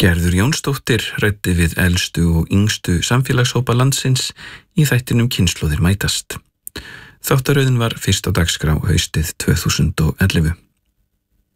Gerður Jónsdóttir ræddi við elstu og yngstu samfélagshópa landsins í þættinum Kynslóðir mætast. Þáttaröðin var fyrst á dagskrá haustið 2011.